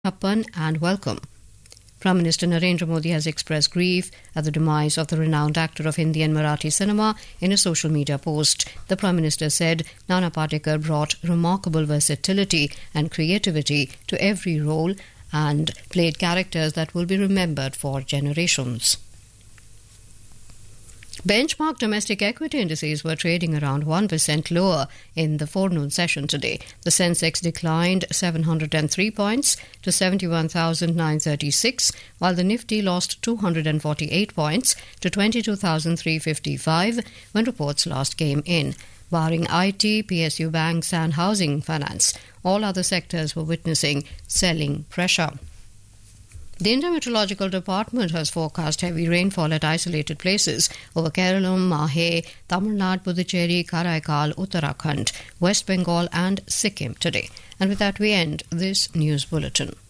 Appan and welcome. Prime Minister Narendra Modi has expressed grief at the demise of the renowned actor of Hindi and Marathi cinema in a social media post. The Prime Minister said Nana Patekar brought remarkable versatility and creativity to every role and played characters that will be remembered for generations. Benchmark domestic equity indices were trading around 1% lower in the forenoon session today. The Sensex declined 703 points to 71,936, while the Nifty lost 248 points to 22,355 when reports last came in. Barring IT, PSU banks and housing finance, all other sectors were witnessing selling pressure. The Indian Meteorological Department has forecast heavy rainfall at isolated places over Kerala, Mahe, Tamil Nadu, Puducherry, Karaikal, Uttarakhand, West Bengal and Sikkim today. And with that we end this news bulletin.